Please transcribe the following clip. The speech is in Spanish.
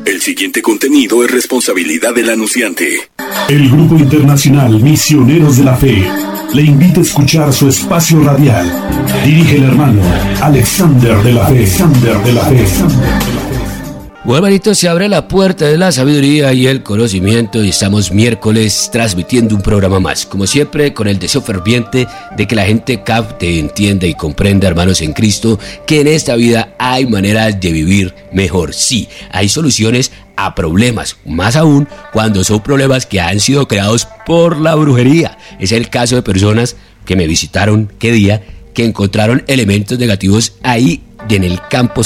El siguiente contenido es responsabilidad del anunciante. El Grupo Internacional Misioneros de la Fe le invita a escuchar su espacio radial. Dirige el hermano Alexander de la Fe. Bueno, hermanito, se abre la puerta de la sabiduría y el conocimiento y estamos miércoles transmitiendo un programa más. Como siempre, con el deseo ferviente de que la gente capte, entienda y comprenda, hermanos en Cristo, que en esta vida hay maneras de vivir mejor. Sí, hay soluciones a problemas, más aún cuando son problemas que han sido creados por la brujería. Es el caso de personas que me visitaron, que encontraron elementos negativos ahí en el campo